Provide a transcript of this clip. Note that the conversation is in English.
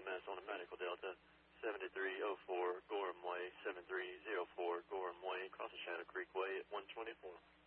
EMS on the Medical Delta, 7304 Gorham Way, 7304 Gorham Way, across the Shadow Creek Way at 124.